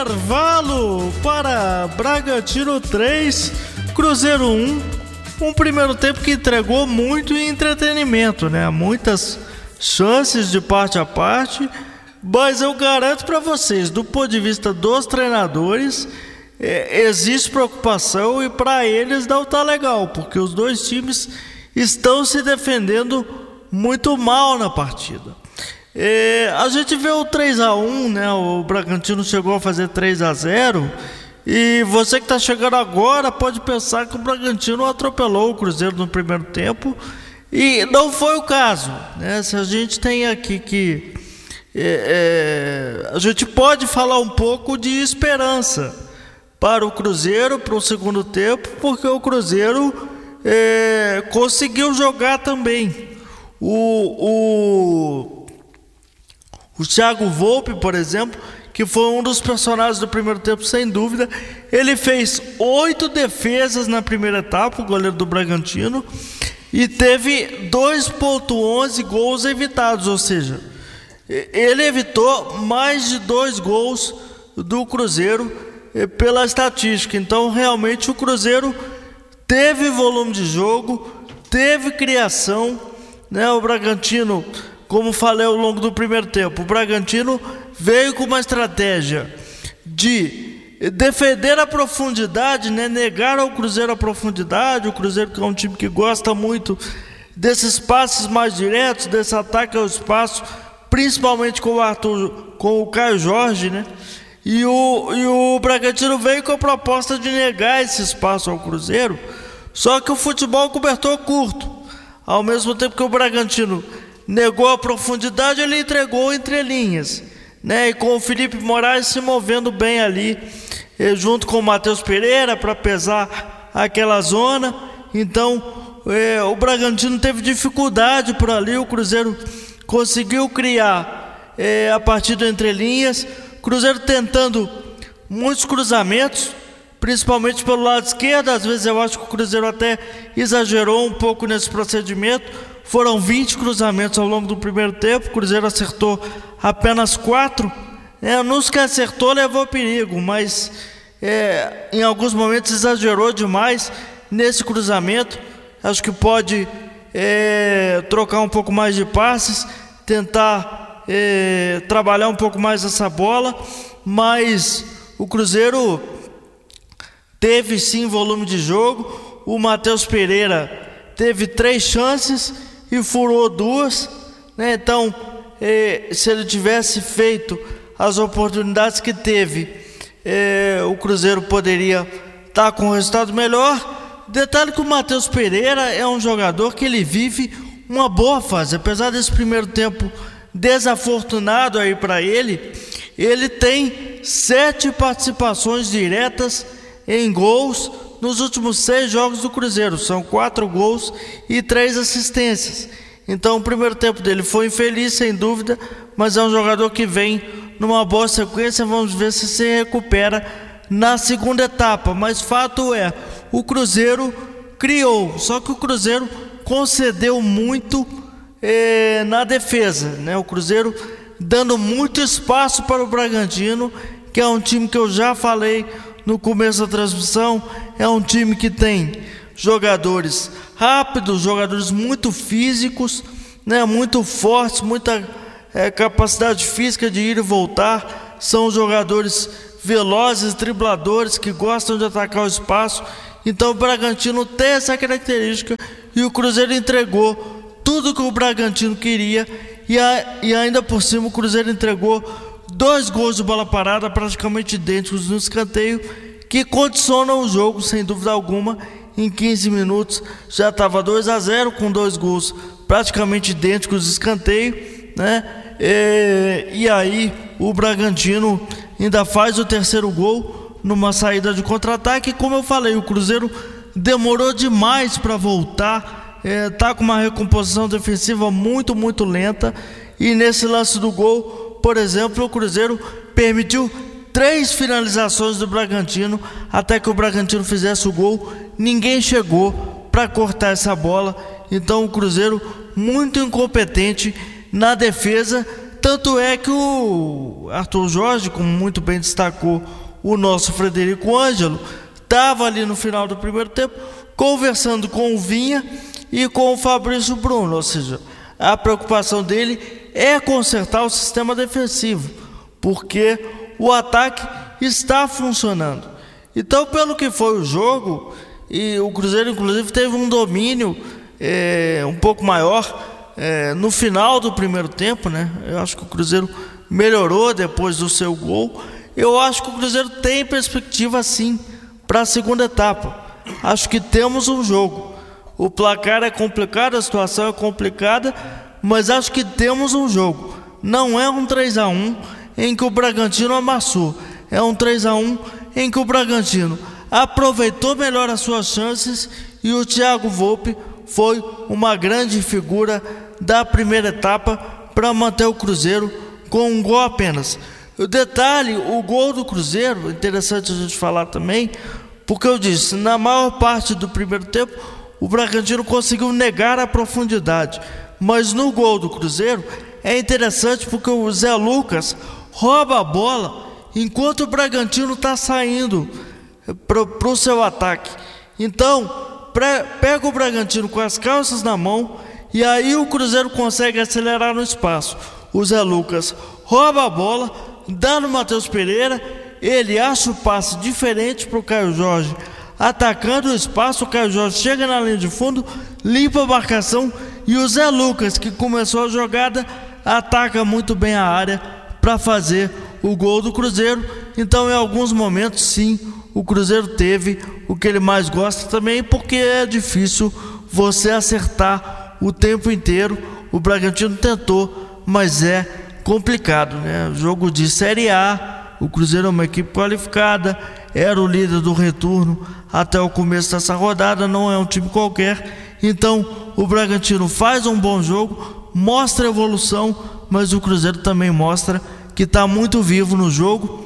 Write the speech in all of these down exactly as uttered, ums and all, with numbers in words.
intervalo para Bragantino três, Cruzeiro um. Um primeiro tempo que entregou muito entretenimento, né? Muitas chances de parte a parte, mas eu garanto para vocês, do ponto de vista dos treinadores, é, existe preocupação e para eles não tá legal, porque os dois times estão se defendendo muito mal na partida. É, a gente vê o três a um, né? O Bragantino chegou a fazer três a zero. E você que está chegando agora pode pensar que o Bragantino atropelou o Cruzeiro no primeiro tempo, e não foi o caso, né? Se a gente tem aqui que é, é, a gente pode falar um pouco de esperança para o Cruzeiro para o segundo tempo, porque o Cruzeiro é, conseguiu jogar também. O, o, o Thiago Volpi, por exemplo, que foi um dos personagens do primeiro tempo, sem dúvida, ele fez oito defesas na primeira etapa, o goleiro do Bragantino, e teve dois vírgula onze gols evitados, ou seja, ele evitou mais de dois gols do Cruzeiro pela estatística. Então realmente o Cruzeiro teve volume de jogo, teve criação, né? O Bragantino, como falei ao longo do primeiro tempo, o Bragantino veio com uma estratégia de defender a profundidade, né? Negar ao Cruzeiro a profundidade. O Cruzeiro, que é um time que gosta muito desses passes mais diretos, desse ataque ao espaço, principalmente com o Arthur, com o Caio Jorge, né? E o, e o Bragantino veio com a proposta de negar esse espaço ao Cruzeiro, só que o futebol cobertor curto. Ao mesmo tempo que o Bragantino negou a profundidade, ele entregou entre linhas, né? E com o Felipe Moraes se movendo bem ali, junto com o Matheus Pereira, para pesar aquela zona. Então é, o Bragantino teve dificuldade por ali, o Cruzeiro conseguiu criar é, a partir do entre linhas. Cruzeiro tentando muitos cruzamentos, principalmente pelo lado esquerdo. Às vezes eu acho que o Cruzeiro até exagerou um pouco nesse procedimento. Foram vinte cruzamentos ao longo do primeiro tempo, o Cruzeiro acertou apenas quatro. É, nos que acertou levou perigo, mas é, em alguns momentos exagerou demais nesse cruzamento. Acho que pode é, trocar um pouco mais de passes, tentar é, trabalhar um pouco mais essa bola, mas o Cruzeiro teve sim volume de jogo. O Matheus Pereira teve três chances e furou duas, né? Então eh, se ele tivesse feito as oportunidades que teve, eh, o Cruzeiro poderia estar tá com um resultado melhor. Detalhe que o Matheus Pereira é um jogador que ele vive uma boa fase, apesar desse primeiro tempo desafortunado aí para ele. Ele tem sete participações diretas em gols nos últimos seis jogos do Cruzeiro. São quatro gols e três assistências. Então o primeiro tempo dele foi infeliz, sem dúvida, mas é um jogador que vem numa boa sequência. Vamos ver se se recupera na segunda etapa. Mas fato é, o Cruzeiro criou, só que o Cruzeiro concedeu muito eh, na defesa, né? O Cruzeiro dando muito espaço para o Bragantino, que é um time que eu já falei no começo da transmissão. É um time que tem jogadores rápidos, jogadores muito físicos, né, muito fortes, muita é, capacidade física de ir e voltar. São jogadores velozes, dribladores, que gostam de atacar o espaço. Então o Bragantino tem essa característica e o Cruzeiro entregou tudo que o Bragantino queria, e, a, e ainda por cima o Cruzeiro entregou dois gols de bola parada praticamente idênticos no escanteio, que condicionam o jogo sem dúvida alguma. Em quinze minutos já estava dois a zero, com dois gols praticamente idênticos de escanteio, né? E, e aí o Bragantino ainda faz o terceiro gol numa saída de contra-ataque. Como eu falei, o Cruzeiro demorou demais para voltar, é, tá com uma recomposição defensiva muito, muito lenta. E nesse lance do gol, por exemplo, o Cruzeiro permitiu três finalizações do Bragantino até que o Bragantino fizesse o gol. Ninguém chegou para cortar essa bola. Então o Cruzeiro muito incompetente na defesa, Tanto é que o Arthur Jorge, como muito bem destacou o nosso Frederico Ângelo, estava ali no final do primeiro tempo conversando com o Vinha e com o Fabrício Bruno, ou seja, a preocupação dele é consertar o sistema defensivo, porque o ataque está funcionando. Então, pelo que foi o jogo, e o Cruzeiro inclusive teve um domínio é, um pouco maior é, no final do primeiro tempo, né? Eu acho que o Cruzeiro melhorou depois do seu gol. Eu acho que o Cruzeiro tem perspectiva sim para a segunda etapa. Acho que temos um jogo. O placar é complicado, a situação é complicada, mas acho que temos um jogo. Não é um três a um em que o Bragantino amassou. É um três a um em que o Bragantino aproveitou melhor as suas chances e o Thiago Volpi foi uma grande figura da primeira etapa para manter o Cruzeiro com um gol apenas. O detalhe, o gol do Cruzeiro, interessante a gente falar também, porque eu disse, na maior parte do primeiro tempo, o Bragantino conseguiu negar a profundidade, mas no gol do Cruzeiro é interessante porque o Zé Lucas rouba a bola enquanto o Bragantino está saindo para o seu ataque. Então, pra, pega o Bragantino com as calças na mão e aí o Cruzeiro consegue acelerar no espaço. O Zé Lucas rouba a bola, dá no Matheus Pereira, ele acha o passe diferente para o Caio Jorge, atacando o espaço. O Caio Jorge chega na linha de fundo, limpa a marcação e o Zé Lucas, que começou a jogada, ataca muito bem a área para fazer o gol do Cruzeiro. Então, em alguns momentos, sim, o Cruzeiro teve o que ele mais gosta também, porque é difícil você acertar o tempo inteiro. O Bragantino tentou, mas é complicado, né? Jogo de Série A, o Cruzeiro é uma equipe qualificada, era o líder do retorno até o começo dessa rodada, não é um time qualquer. Então, o Bragantino faz um bom jogo, mostra evolução, mas o Cruzeiro também mostra que está muito vivo no jogo.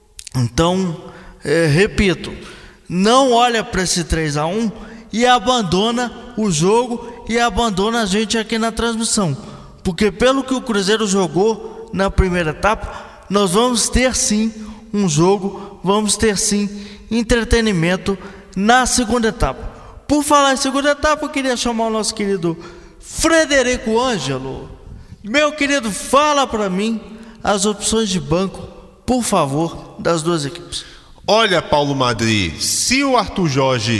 Então, é, repito, não olha para esse três a um e abandona o jogo e abandona a gente aqui na transmissão, porque pelo que o Cruzeiro jogou na primeira etapa, nós vamos ter sim um jogo, vamos ter sim entretenimento na segunda etapa. Por falar em segunda etapa, eu queria chamar o nosso querido Frederico Ângelo. Meu querido, fala para mim as opções de banco, por favor, das duas equipes. Olha, Paulo Madri, se o Arthur Jorge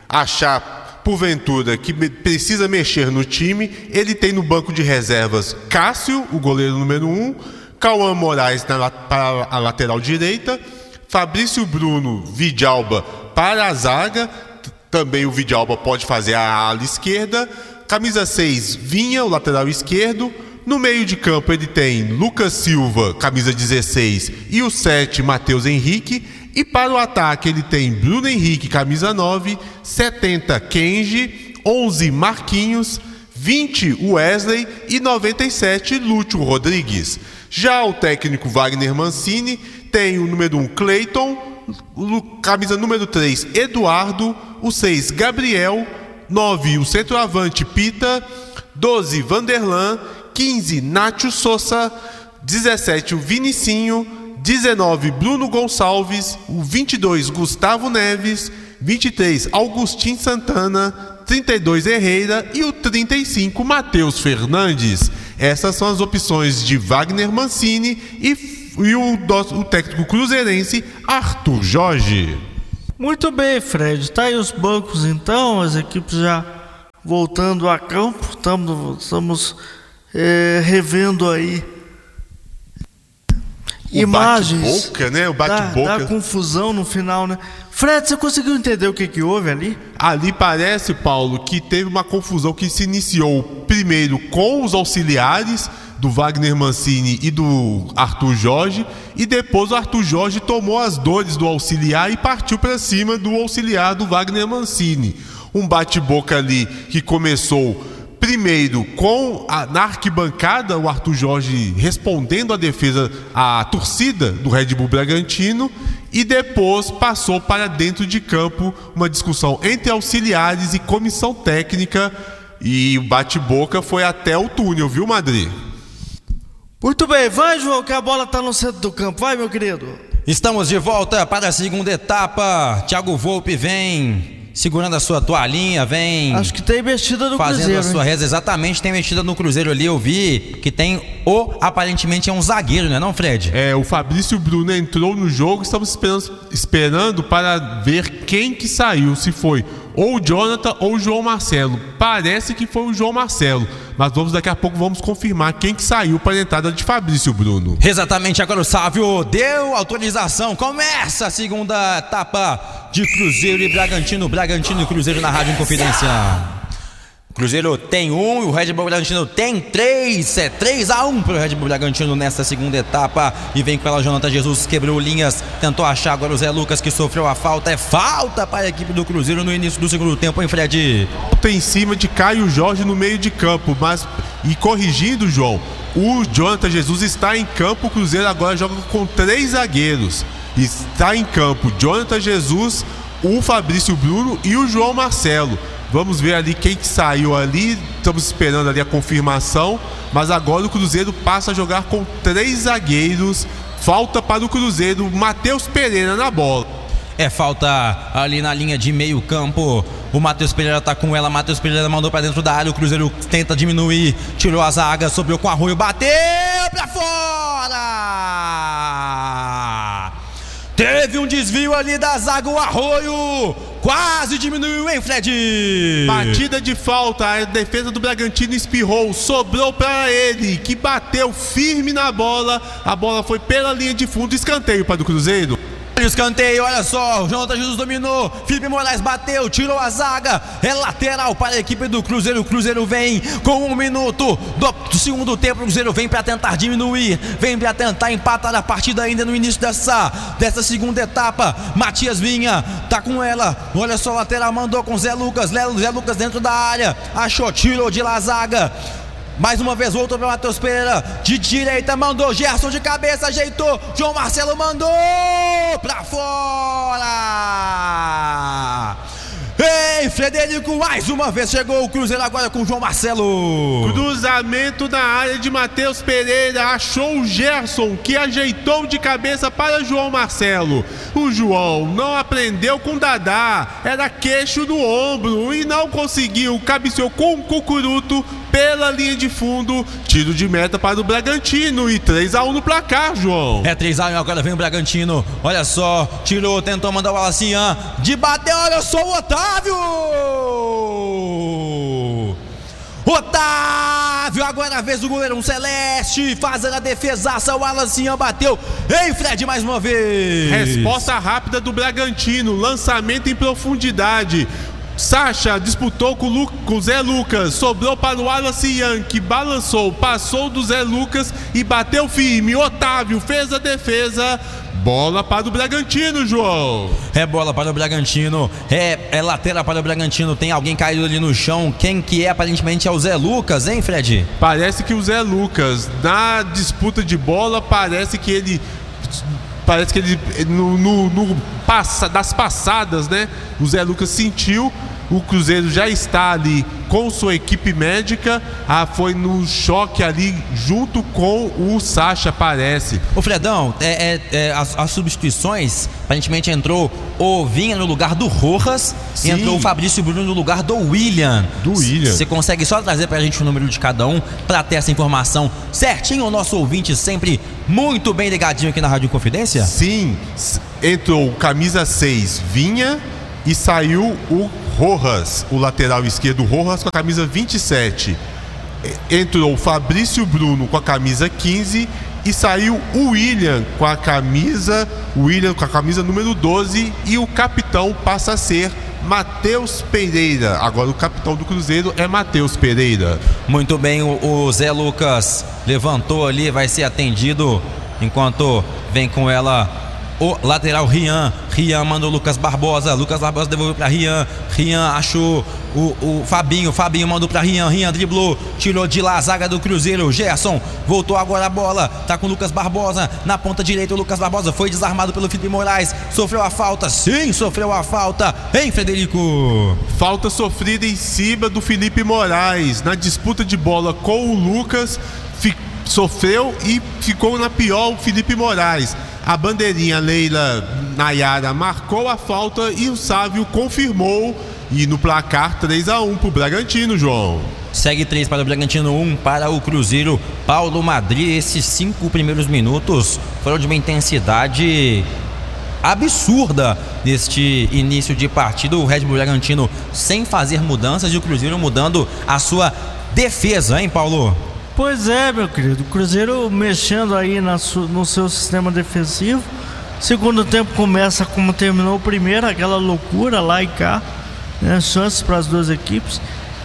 achar, porventura, que precisa mexer no time, ele tem no banco de reservas Cássio, o goleiro número um, Cauã Moraes na, para a lateral direita, Fabrício Bruno, Vidalba para a zaga, também o Vidalba pode fazer a ala esquerda, camisa seis, Vinha, o lateral esquerdo. No meio de campo ele tem Lucas Silva, camisa dezesseis, e o sete, Matheus Henrique. E para o ataque ele tem Bruno Henrique, camisa nove, setenta, Kenji, onze, Marquinhos, vinte, Wesley e noventa e sete, Lúcio Rodrigues. Já o técnico Wagner Mancini tem o número um, Cleiton, camisa número três, Eduardo, o seis, Gabriel, nove, o centroavante Pita, doze, Vanderlan, quinze, Nátio Sousa, dezessete, o Vinicinho, dezenove, Bruno Gonçalves, o vinte e dois, Gustavo Neves, vinte e três, Augustin Santana, trinta e dois, Herrera e o trinta e cinco, Matheus Fernandes. Essas são as opções de Wagner Mancini e, e o, o técnico cruzeirense Arthur Jorge. Muito bem, Fred. Tá aí os bancos então, as equipes já voltando a campo. Estamos, estamos é, revendo aí o imagens bate-boca, né? O bate-boca. Da, da confusão no final, né? Fred, você conseguiu entender o que, que houve ali? Ali parece, Paulo, que teve uma confusão que se iniciou primeiro com os auxiliares do Wagner Mancini e do Arthur Jorge, e depois o Arthur Jorge tomou as dores do auxiliar e partiu para cima do auxiliar do Wagner Mancini. Um bate-boca ali que começou primeiro com a, na arquibancada, o Arthur Jorge respondendo à defesa, à torcida do Red Bull Bragantino, e depois passou para dentro de campo uma discussão entre auxiliares e comissão técnica, e o bate-boca foi até o túnel, viu, Madri? Muito bem, vai, João, que a bola tá no centro do campo. Vai, meu querido. Estamos de volta para a segunda etapa. Thiago Volpe vem segurando a sua toalhinha, vem... Acho que tem mexida no fazendo Cruzeiro. Fazendo a sua hein? reza, exatamente, tem mexida no Cruzeiro ali. Eu vi que tem o, aparentemente é um zagueiro, não é não, Fred? É, o Fabrício Bruno entrou no jogo, estamos esperando, esperando para ver quem que saiu, se foi ou o Jonathan ou o João Marcelo. Parece que foi o João Marcelo, mas vamos daqui a pouco vamos confirmar quem que saiu para a entrada de Fabrício Bruno. Exatamente, agora o Sávio deu autorização. Começa a segunda etapa de Cruzeiro e Bragantino. Bragantino e Cruzeiro na Rádio Inconfidência. Cruzeiro tem um e o Red Bull Bragantino tem três. É três a um para o Red Bull Bragantino nessa segunda etapa. E vem com ela Jonathan Jesus, quebrou linhas, tentou achar agora o Zé Lucas, que sofreu a falta. É falta para a equipe do Cruzeiro no início do segundo tempo, hein, Fred? Falta em cima de Caio Jorge no meio de campo, mas e corrigindo, João, o Jonathan Jesus está em campo. O Cruzeiro agora joga com três zagueiros. Está em campo Jonathan Jesus, o Fabrício Bruno e o João Marcelo. Vamos ver ali quem que saiu ali. Estamos esperando ali a confirmação. Mas agora o Cruzeiro passa a jogar com três zagueiros. Falta para o Cruzeiro, Matheus Pereira na bola. É falta ali na linha de meio campo. O Matheus Pereira tá com ela. Matheus Pereira mandou para dentro da área. O Cruzeiro tenta diminuir, tirou a zaga, sobrou com Arroio, bateu para fora. Teve um desvio ali da zaga, o Arroio quase diminuiu, hein, Fred? Batida de falta, a defesa do Bragantino espirrou, sobrou para ele, que bateu firme na bola. A bola foi pela linha de fundo, escanteio para o Cruzeiro. Escanteio, olha só, o Jonathan Jesus dominou, Felipe Moraes bateu, tirou a zaga, é lateral para a equipe do Cruzeiro. O Cruzeiro vem com um minuto do, do segundo tempo. O Cruzeiro vem para tentar diminuir, vem para tentar empatar a partida ainda no início dessa, dessa segunda etapa. Matias Vinha tá com ela, olha só, lateral, mandou com Zé Lucas, Zé Lucas dentro da área, achou, tirou de lá a zaga. Mais uma vez voltou para Matheus Pereira, de direita mandou, Gerson de cabeça ajeitou, João Marcelo mandou para fora. Ei, Frederico, mais uma vez chegou o Cruzeiro agora com o João Marcelo. Cruzamento na área de Matheus Pereira, achou o Gerson, que ajeitou de cabeça para João Marcelo. O João não aprendeu com Dadá, era queixo no ombro e não conseguiu, cabeceou com o Cucuruto pela linha de fundo. Tiro de meta para o Bragantino e três a um no placar, João. É três a um, agora vem o Bragantino, olha só, tirou, tentou mandar o Alacian, de bater, olha só o Otávio. Otávio, agora a vez do goleirão Celeste, fazendo a defesaça, o Alacian bateu. Ei, Fred, mais uma vez. Resposta rápida do Bragantino, lançamento em profundidade. Sacha disputou com o, Lu, com o Zé Lucas, sobrou para o Alacian, que balançou, passou do Zé Lucas e bateu firme. Otávio fez a defesa. Bola para o Bragantino, João. É bola para o Bragantino, é, é lateral para o Bragantino. Tem alguém caído ali no chão. Quem que é? Aparentemente é o Zé Lucas, hein, Fred? Parece que o Zé Lucas, na disputa de bola, parece que ele... Parece que ele, no, no, no passa, das passadas, né? O Zé Lucas sentiu. O Cruzeiro já está ali com sua equipe médica. Ah, foi no choque ali junto com o Sacha, parece. Ô Fredão, é, é, é, as, as substituições, aparentemente entrou o Vinha no lugar do Rojas. Sim. E entrou o Fabrício Bruno no lugar do William. Do William. Você consegue só trazer pra gente o número de cada um pra ter essa informação certinho? O nosso ouvinte sempre muito bem ligadinho aqui na Rádio Confidência? Sim, entrou camisa seis, Vinha, e saiu o Rojas, o lateral esquerdo Rojas com a camisa vinte e sete. Entrou o Fabrício Bruno com a camisa quinze e saiu o William com a camisa, o William com a camisa número doze, e o capitão passa a ser Matheus Pereira. Agora o capitão do Cruzeiro é Matheus Pereira. Muito bem, o, o Zé Lucas levantou ali, vai ser atendido enquanto vem com ela o lateral Rian. Rian mandou o Lucas Barbosa. Lucas Barbosa devolveu para Rian. Rian achou o, o Fabinho. Fabinho mandou para Rian. Rian driblou, tirou de lá a zaga do Cruzeiro. Gerson voltou agora a bola. Tá com o Lucas Barbosa na ponta direita. O Lucas Barbosa foi desarmado pelo Felipe Moraes. Sofreu a falta. Sim, sofreu a falta. Hein, Frederico? Falta sofrida em cima do Felipe Moraes. Na disputa de bola com o Lucas, ficou sofreu e ficou na pior o Felipe Moraes. A bandeirinha Leila Nayara marcou a falta e o Sávio confirmou. E no placar três a um para o Bragantino, João. Segue três para o Bragantino, um para o Cruzeiro. Paulo Madrid, esses cinco primeiros minutos foram de uma intensidade absurda neste início de partida. O Red Bull Bragantino sem fazer mudanças e o Cruzeiro mudando a sua defesa, hein, Paulo? Pois é, meu querido. O Cruzeiro mexendo aí na su- no seu sistema defensivo. Segundo tempo começa como terminou o primeiro, aquela loucura lá e cá, né? Chances para as duas equipes.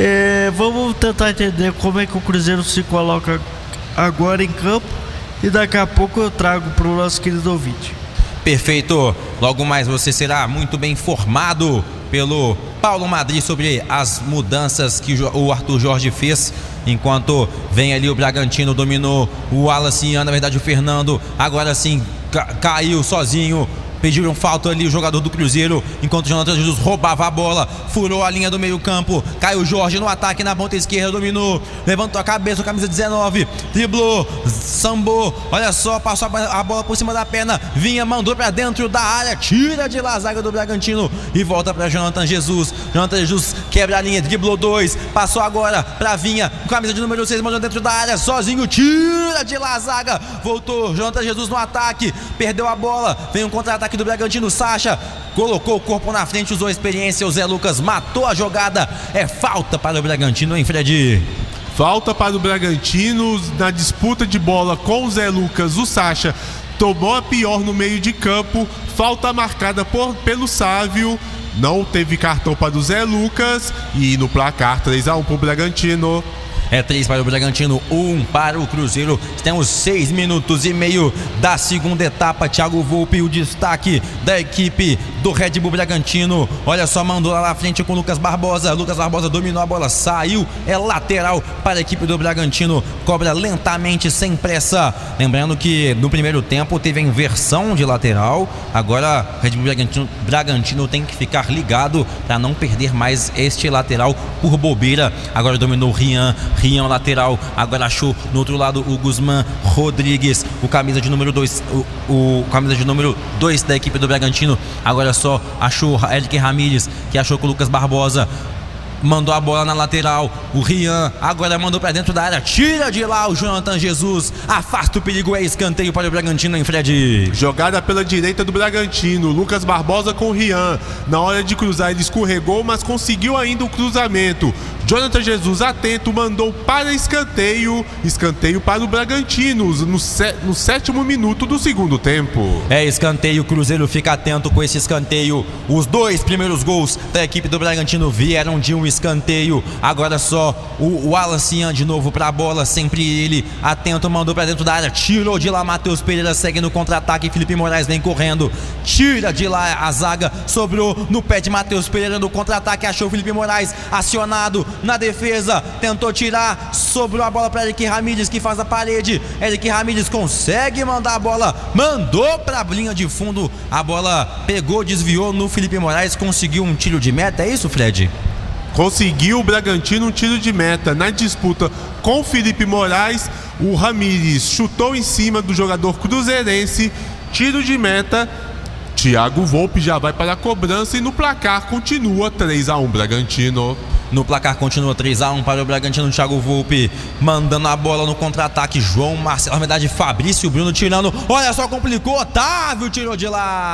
É, vamos tentar entender como é que o Cruzeiro se coloca agora em campo e daqui a pouco eu trago para o nosso querido ouvinte. Perfeito. Logo mais você será muito bem informado pelo Paulo Madrid sobre as mudanças que o Arthur Jorge fez. Enquanto vem ali o Bragantino, dominou o Wallace, na verdade o Fernando, agora sim ca- caiu sozinho. Pediram falta ali o jogador do Cruzeiro, enquanto o Jonathan Jesus roubava a bola, furou a linha do meio campo, caiu Jorge no ataque na ponta esquerda, dominou, levantou a cabeça, camisa dezenove, driblou, sambou, olha só, passou a bola por cima da perna, Vinha, mandou pra dentro da área, tira de lá a zaga do Bragantino e volta pra Jonathan Jesus. Jonathan Jesus quebra a linha, driblou dois, passou agora pra Vinha, camisa de número seis, mandou dentro da área, sozinho, tira de lá a zaga, voltou Jonathan Jesus no ataque, perdeu a bola, vem um contra-ataque do Bragantino, Sacha colocou o corpo na frente, usou a experiência, o Zé Lucas matou a jogada, é falta para o Bragantino, hein, Fred? Falta para o Bragantino na disputa de bola com o Zé Lucas. O Sacha tomou a pior no meio de campo, falta marcada por, pelo Sávio, não teve cartão para o Zé Lucas e no placar três a um para o Bragantino. É três para o Bragantino, um para o Cruzeiro. Temos seis minutos e meio da segunda etapa. Thiago Volpi, o destaque da equipe do Red Bull Bragantino. Olha só, mandou lá na frente com o Lucas Barbosa. Lucas Barbosa dominou a bola, saiu. É lateral para a equipe do Bragantino. Cobra lentamente, sem pressa. Lembrando que no primeiro tempo teve a inversão de lateral. Agora o Red Bull Bragantino, Bragantino tem que ficar ligado para não perder mais este lateral por bobeira. Agora dominou o Rian. Rian lateral, agora achou no outro lado o Guzmán Rodrigues, o camisa de número dois, o, o camisa de número dois da equipe do Bragantino. Agora só achou Eric Ramírez, que achou com o Lucas Barbosa. Mandou a bola na lateral, o Rian agora mandou pra dentro da área, tira de lá o Jonathan Jesus, afasta o perigo, é escanteio para o Bragantino, hein, Fred? Jogada pela direita do Bragantino, Lucas Barbosa com o Rian, na hora de cruzar ele escorregou, mas conseguiu ainda o cruzamento. Jonathan Jesus atento, mandou para escanteio, escanteio para o Bragantino no, sé, no sétimo minuto do segundo tempo. É escanteio, o Cruzeiro fica atento com esse escanteio. Os dois primeiros gols da equipe do Bragantino vieram de um escanteio. Agora só o Wallace de novo para a bola, sempre ele atento, mandou para dentro da área, tirou de lá Matheus Pereira, segue no contra-ataque, Felipe Moraes vem correndo, tira de lá a zaga, sobrou no pé de Matheus Pereira no contra-ataque, achou Felipe Moraes acionado na defesa, tentou tirar, sobrou a bola para Eric Ramírez, que faz a parede. Eric Ramírez consegue mandar a bola, mandou para a linha de fundo, a bola pegou, desviou no Felipe Moraes, conseguiu um tiro de meta, é isso, Fred? Conseguiu o Bragantino um tiro de meta na disputa com o Felipe Moraes. O Ramírez chutou em cima do jogador cruzeirense, tiro de meta. Thiago Volpi já vai para a cobrança e no placar continua três a um Bragantino. No placar continua três a um para o Bragantino. Thiago Volpi mandando a bola no contra-ataque. João Marcelo, na verdade Fabrício Bruno tirando. Olha só, complicou. Otávio tirou de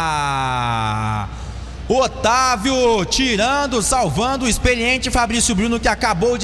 lá. Otávio tirando, salvando o experiente Fabrício Bruno, que acabou de